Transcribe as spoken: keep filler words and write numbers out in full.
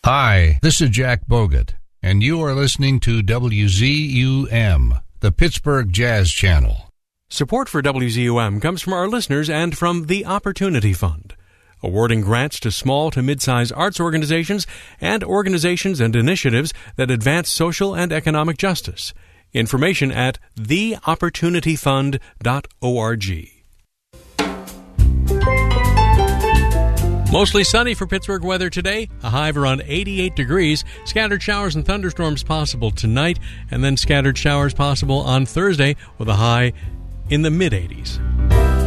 Hi, this is Jack Bogut, and you are listening to W Z U M, the Pittsburgh Jazz Channel. Support for W Z U M comes from our listeners and from the Opportunity Fund, awarding grants to small to mid-size arts organizations and organizations and initiatives that advance social and economic justice. Information at the opportunity fund dot org. Mostly sunny for Pittsburgh weather today, a high of around eighty-eight degrees. Scattered showers and thunderstorms possible tonight, and then scattered showers possible on Thursday with a high in the mid-eighties.